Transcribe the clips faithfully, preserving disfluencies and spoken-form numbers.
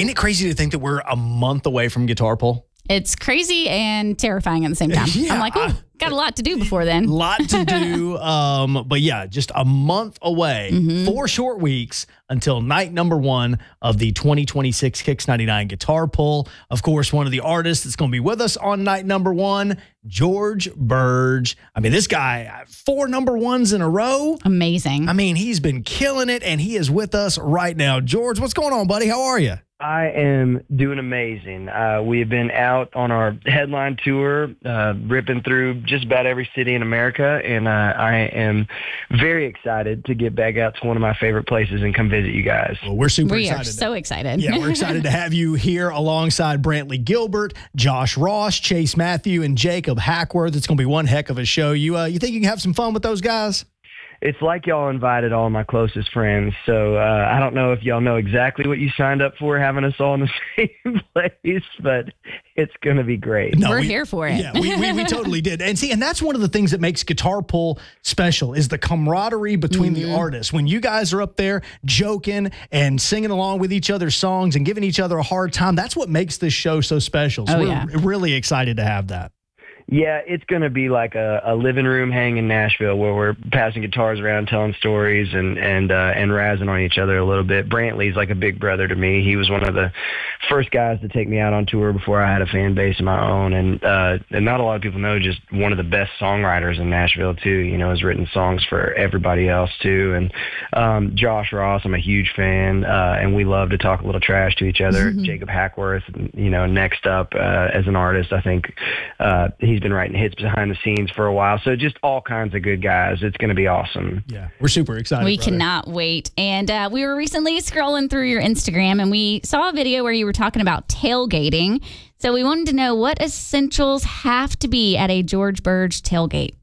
Isn't it crazy to think that we're a month away from Guitar Pull? It's crazy and terrifying at the same time. Yeah, I'm like, oh, got a lot to do before then. Lot to do. um, but yeah, just a month away, Mm-hmm. four short weeks until night number one of the twenty twenty-six Kicks ninety-nine Guitar Pull. Of course, one of the artists that's going to be with us on night number one, George Burge. I mean, this guy, four number ones in a row. Amazing. I mean, he's been killing it, and he is with us right now. George, what's going on, buddy? How are you? I am doing amazing. Uh, we have been out on our headline tour, uh, ripping through just about every city in America, and uh, I am very excited to get back out to one of my favorite places and come visit you guys. Well, we're super we excited. are so excited. Yeah, we're excited to have you here alongside Brantley Gilbert, Josh Ross, Chase Matthew, and Jacob Hackworth. It's going to be one heck of a show. You, uh, you think you can have some fun with those guys? It's like y'all invited all my closest friends, so uh, I don't know if y'all know exactly what you signed up for, having us all in the same place, but it's going to be great. No, We're we, here for it. Yeah, we, we, we totally did. And see, and that's one of the things that makes Guitar Pull special is the camaraderie between Mm-hmm. the artists. When you guys are up there joking and singing along with each other's songs and giving each other a hard time, that's what makes this show so special. So Oh, we're yeah. really excited to have that. Yeah, it's going to be like a, a living room hang in Nashville where we're passing guitars around, telling stories, and and uh, and razzing on each other a little bit. Brantley's like a big brother to me. He was one of the first guys to take me out on tour before I had a fan base of my own, and uh, and not a lot of people know, just one of the best songwriters in Nashville too. You know, has written songs for everybody else too. And um, Josh Ross, I'm a huge fan, uh, and we love to talk a little trash to each other. Jacob Hackworth, you know, next up uh, as an artist, I think uh, he's been writing hits behind the scenes for a while. So just all kinds of good guys. It's going to be awesome. Yeah, we're super excited. We brother. cannot wait. And uh, we were recently scrolling through your Instagram and we saw a video where you were talking about tailgating. So we wanted to know what essentials have to be at a George Burge tailgate.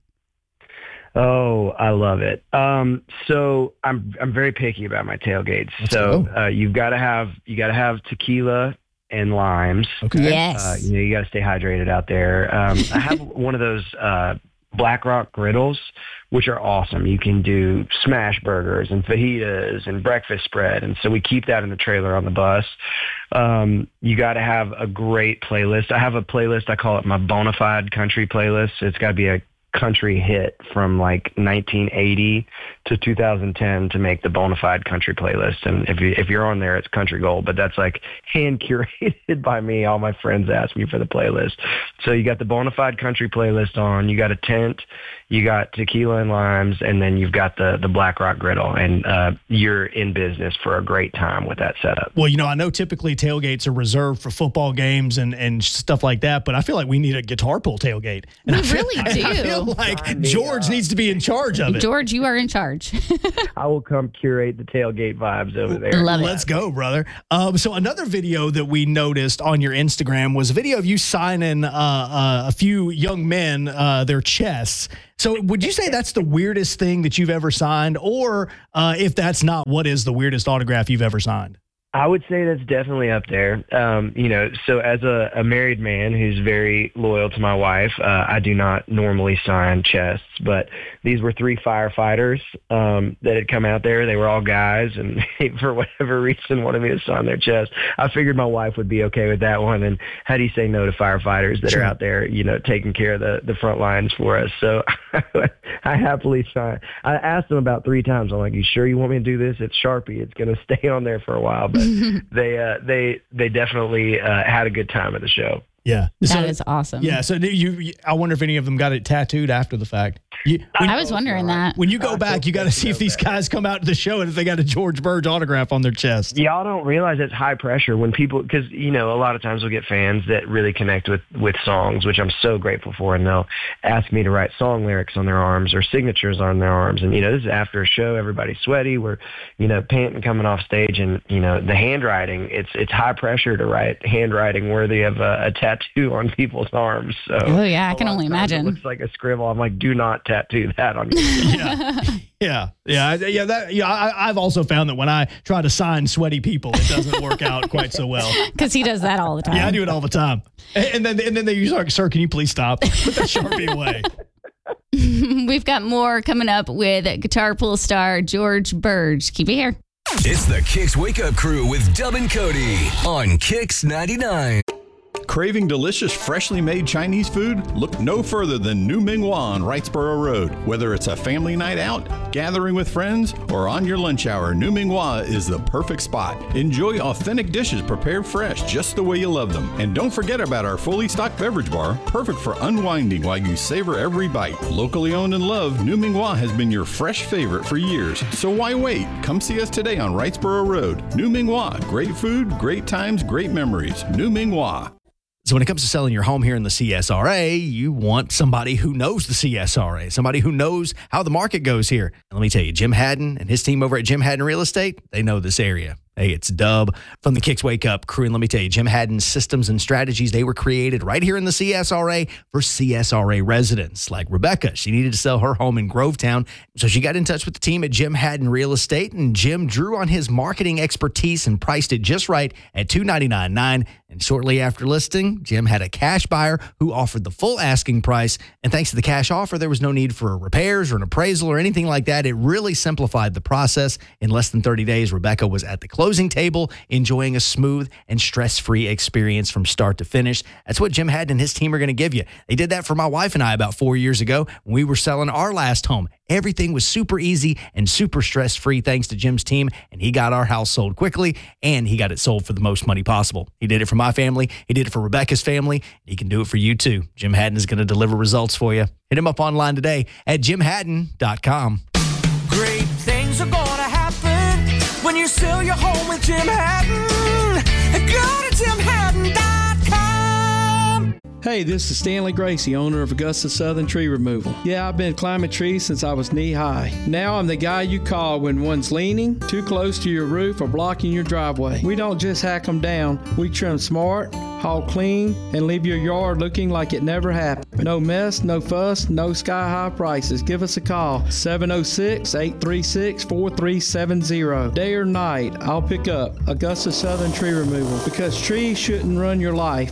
Oh, I love it. Um, so I'm I'm very picky about my tailgates. Let's so go. uh, you've got to have you got to have tequila and limes. Okay. Yes. Uh, you know, you got to stay hydrated out there. Um, I have one of those uh, Black Rock griddles, which are awesome. You can do smash burgers and fajitas and breakfast spread. And so we keep that in the trailer on the bus. Um, you got to have a great playlist. I have a playlist. I call it my Bonafide country playlist. It's got to be a country hit from like nineteen eighty to two thousand ten to make the Bonafide country playlist. And if you if you're on there, it's country gold, but that's like hand curated by me. All my friends ask me for the playlist. So you got the Bonafide country playlist on, you got a tent, you got tequila and limes, and then you've got the the Black Rock griddle, and uh, you're in business for a great time with that setup. Well, you know, I know typically tailgates are reserved for football games and, and stuff like that, but I feel like we need a Guitar Pull tailgate. And We I feel, really I, do. I feel like Sign me George up. needs to be in charge of it. George, you are in charge. I will come curate the tailgate vibes over there. Love it. Let's go, brother. Um, so another video that we noticed on your Instagram was a video of you signing uh, uh, a few young men uh, their chests. So would you say that's the weirdest thing that you've ever signed? Or uh, if that's not, what is the weirdest autograph you've ever signed? I would say that's definitely up there. Um, you know, so as a, a married man who's very loyal to my wife, uh, I do not normally sign chests, but these were three firefighters um, that had come out there. They were all guys, and they, for whatever reason, wanted me to sign their chest. I figured my wife would be okay with that one. And how do you say no to firefighters that Sure. are out there, you know, taking care of the, the front lines for us? So I happily signed. I asked them about three times. I'm like, you sure you want me to do this? It's Sharpie. It's going to stay on there for a while. But they uh, they they definitely uh, had a good time at the show. Yeah. That So- is awesome. Yeah. So do you, you- I wonder if any of them got it tattooed after the fact. You, when, I was wondering that. when you go I back, hope you got to they see if know these that. guys come out to the show and if they got a George Burge autograph on their chest. Y'all don't realize it's high pressure when people, because, you know, a lot of times we'll get fans that really connect with, with songs, which I'm so grateful for, and they'll ask me to write song lyrics on their arms or signatures on their arms. And, you know, this is after a show, everybody's sweaty, we're, you know, panting coming off stage, and, you know, the handwriting, it's it's high pressure to write handwriting worthy of a, a tattoo on people's arms. So Oh, yeah, I a can lot of only times imagine. It looks like a scribble. I'm like, do not tattoo that on you. Yeah. Yeah. Yeah. Yeah. That, yeah. I, I've also found that when I try to sign sweaty people, it doesn't work out quite so well. Because he does that all the time. Yeah, I do it all the time. And, and then and then they usually like, sir, can you please stop? Put that Sharpie away. We've got more coming up with Guitar Pull star George Burge. Keep it here. It's the Kicks Wake Up Crew with Dub and Cody on Kicks ninety-nine. Craving delicious, freshly made Chinese food? Look no further than New Ming Hua on Wrightsboro Road. Whether it's a family night out, gathering with friends, or on your lunch hour, New Ming Hua is the perfect spot. Enjoy authentic dishes prepared fresh, just the way you love them. And don't forget about our fully stocked beverage bar, perfect for unwinding while you savor every bite. Locally owned and loved, New Ming Hua has been your fresh favorite for years. So why wait? Come see us today on Wrightsboro Road. New Ming Hua. Great food, great times, great memories. New Ming Hua. So when it comes to selling your home here in the C S R A, you want somebody who knows the C S R A, somebody who knows how the market goes here. And let me tell you, Jim Haddon and his team over at Jim Haddon Real Estate, they know this area. Hey, it's Dub from the Kicks Wake Up Crew. And let me tell you, Jim Haddon's systems and strategies, they were created right here in the C S R A for C S R A residents. Like Rebecca, she needed to sell her home in Grovetown. So she got in touch with the team at Jim Haddon Real Estate, and Jim drew on his marketing expertise and priced it just right at two hundred ninety-nine thousand nine hundred dollars. And shortly after listing, Jim had a cash buyer who offered the full asking price. And thanks to the cash offer, there was no need for repairs or an appraisal or anything like that. It really simplified the process. In less than thirty days, Rebecca was at the closing table, enjoying a smooth and stress-free experience from start to finish. That's what Jim Haddon and his team are going to give you. They did that for my wife and I about four years ago when we were selling our last home. Everything was super easy and super stress-free thanks to Jim's team, and he got our house sold quickly, and he got it sold for the most money possible. He did it for my family. He did it for Rebecca's family. He can do it for you, too. Jim Haddon is going to deliver results for you. Hit him up online today at jim haddon dot com. Great things are going to happen when you sell your home with Jim Haddon. Go to jim haddon dot com. Hey, this is Stanley Gracie, owner of Augusta Southern Tree Removal. Yeah, I've been climbing trees since I was knee-high. Now I'm the guy you call when one's leaning, too close to your roof, or blocking your driveway. We don't just hack them down. We trim smart, haul clean, and leave your yard looking like it never happened. No mess, no fuss, no sky-high prices. Give us a call, seven oh six, eight three six, four three seven zero. Day or night, I'll pick up Augusta Southern Tree Removal, because trees shouldn't run your life.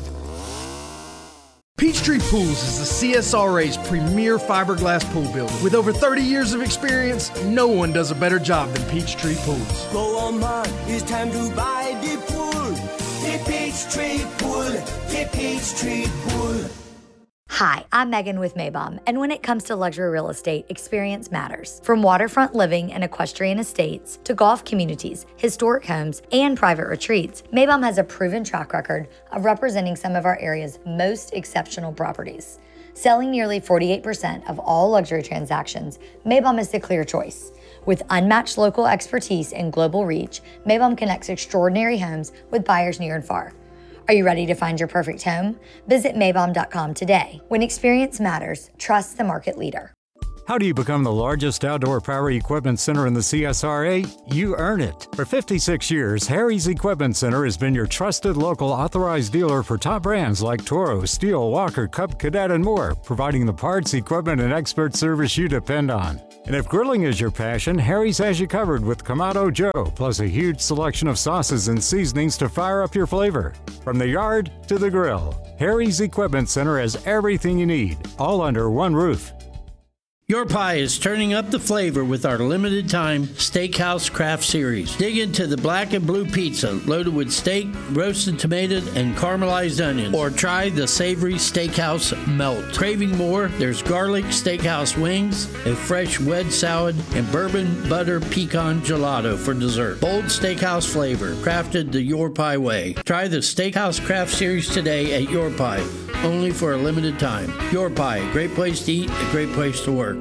Peachtree Pools is the C S R A's premier fiberglass pool builder. With over thirty years of experience, no one does a better job than Peachtree Pools. Go on, man, it's time to buy the pool. The Peachtree Pool, the Peachtree Pool. Hi, I'm Megan with Maybom, and when it comes to luxury real estate, experience matters. From waterfront living and equestrian estates to golf communities, historic homes, and private retreats, Maybom has a proven track record of representing some of our area's most exceptional properties. Selling nearly forty-eight percent of all luxury transactions, Maybom is the clear choice. With unmatched local expertise and global reach, Maybom connects extraordinary homes with buyers near and far. Are you ready to find your perfect home? Visit maybom dot com today. When experience matters, trust the market leader. How do you become the largest outdoor power equipment center in the C S R A? You earn it. For fifty-six years, Harry's Equipment Center has been your trusted local authorized dealer for top brands like Toro, Steel, Walker, Cub Cadet, and more, providing the parts, equipment, and expert service you depend on. And if grilling is your passion, Harry's has you covered with Kamado Joe, plus a huge selection of sauces and seasonings to fire up your flavor. From the yard to the grill, Harry's Equipment Center has everything you need, all under one roof. Your Pie is turning up the flavor with our limited time Steakhouse Craft Series. Dig into the black and blue pizza loaded with steak, roasted tomato, and caramelized onions. Or try the savory Steakhouse Melt. Craving more? There's garlic Steakhouse wings, a fresh wedge salad, and bourbon butter pecan gelato for dessert. Bold Steakhouse flavor, crafted the Your Pie way. Try the Steakhouse Craft Series today at Your Pie, only for a limited time. Your Pie, a great place to eat, a great place to work.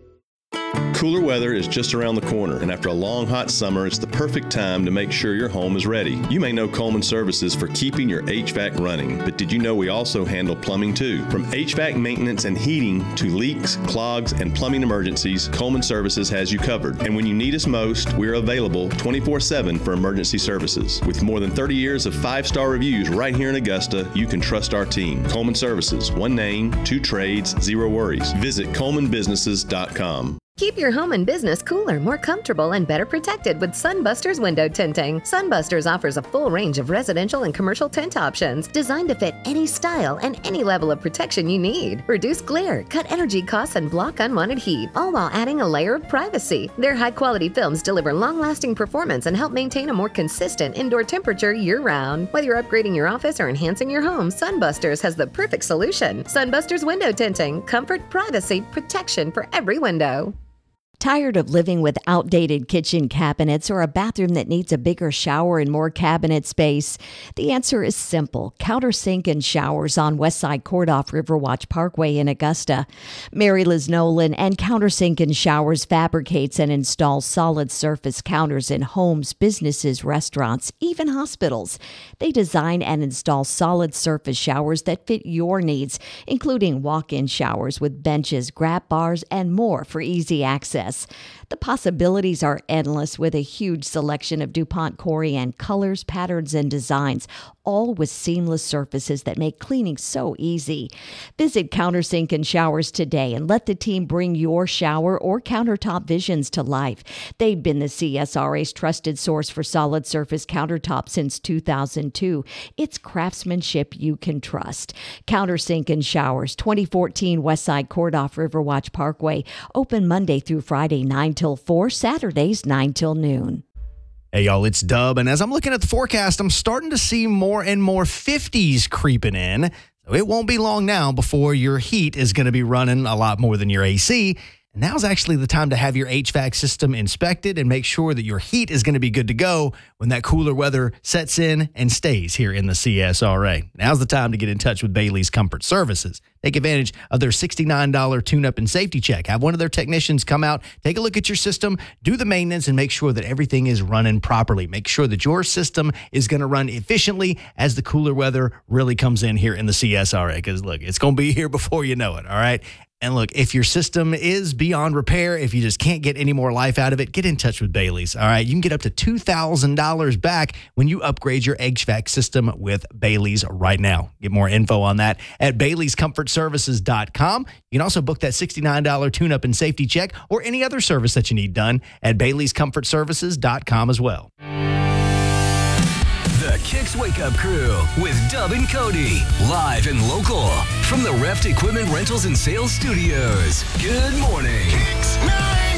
Cooler weather is just around the corner, and after a long hot summer, it's the perfect time to make sure your home is ready. You may know Coleman Services for keeping your H V A C running, but did you know we also handle plumbing too? From H V A C maintenance and heating to leaks, clogs, and plumbing emergencies, Coleman Services has you covered. And when you need us most, we're available twenty-four seven for emergency services. With more than thirty years of five-star reviews right here in Augusta, you can trust our team. Coleman Services, one name, two trades, zero worries. Visit coleman businesses dot com. Keep your home and business cooler, more comfortable, and better protected with Sunbusters window tinting. Sunbusters offers a full range of residential and commercial tint options designed to fit any style and any level of protection you need. Reduce glare, cut energy costs, and block unwanted heat, all while adding a layer of privacy. Their high-quality films deliver long-lasting performance and help maintain a more consistent indoor temperature year-round. Whether you're upgrading your office or enhancing your home, Sunbusters has the perfect solution. Sunbusters window tinting. Comfort, privacy, protection for every window. Tired of living with outdated kitchen cabinets or a bathroom that needs a bigger shower and more cabinet space? The answer is simple. Countersink and Showers on Westside Court off Riverwatch Parkway in Augusta. Mary Liz Nolan and Countersink and Showers fabricates and installs solid surface counters in homes, businesses, restaurants, even hospitals. They design and install solid surface showers that fit your needs, including walk-in showers with benches, grab bars, and more for easy access. The possibilities are endless with a huge selection of DuPont Corian colors, patterns, and designs, all with seamless surfaces that make cleaning so easy. Visit Countersink and Showers today and let the team bring your shower or countertop visions to life. They've been the C S R A's trusted source for solid surface countertops since two thousand two. It's craftsmanship you can trust. Countersink and Showers, twenty fourteen Westside Court off Riverwatch Parkway. Open Monday through Friday, nine till four, Saturdays, nine till noon. Hey, y'all, it's Dub, and as I'm looking at the forecast, I'm starting to see more and more fifties creeping in. So it won't be long now before your heat is going to be running a lot more than your A C. And now's actually the time to have your H V A C system inspected and make sure that your heat is going to be good to go when that cooler weather sets in and stays here in the C S R A. Now's the time to get in touch with Bailey's Comfort Services. Take advantage of their sixty-nine dollars tune-up and safety check. Have one of their technicians come out, take a look at your system, do the maintenance, and make sure that everything is running properly. Make sure that your system is going to run efficiently as the cooler weather really comes in here in the C S R A. Because, look, it's going to be here before you know it, all right? And look, if your system is beyond repair, if you just can't get any more life out of it, get in touch with Bailey's. All right, you can get up to two thousand dollars back when you upgrade your H V A C system with Bailey's right now. Get more info on that at Baileys Comfort Services dot com. You can also book that sixty-nine dollars tune-up and safety check or any other service that you need done at Baileys Comfort Services dot com as well. The Kicks Wake Up Crew with Dub and Cody, live and local from the Reft Equipment Rentals and Sales Studios. Good morning. Kicks Night.